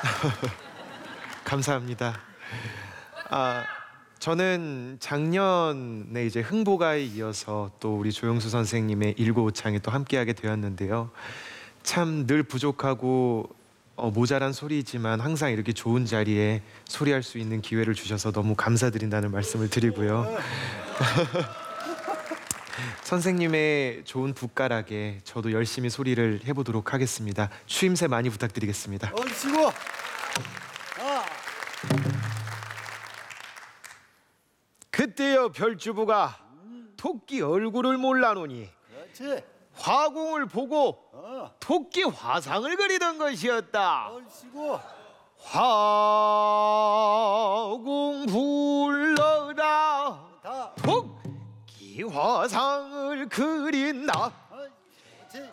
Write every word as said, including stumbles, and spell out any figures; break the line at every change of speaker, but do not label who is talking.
감사합니다. 아, 저는 작년에 이제 흥보가에 이어서 또 우리 조영수 선생님의 일고오창에 또 함께하게 되었는데요. 참 늘 부족하고 어, 모자란 소리지만 항상 이렇게 좋은 자리에 소리할 수 있는 기회를 주셔서 너무 감사드린다는 말씀을 드리고요. 선생님의 좋은 붓가락에 저도 열심히 소리를 해보도록 하겠습니다. 추임새 많이 부탁드리겠습니다.
얼씨구. 아.
그때여 별주부가 토끼 얼굴을 몰라노니
그렇지.
화공을 보고
어.
토끼 화상을 그리던 것이었다.
얼씨구.
화공 불러라
다.
토끼 화상을 그린다.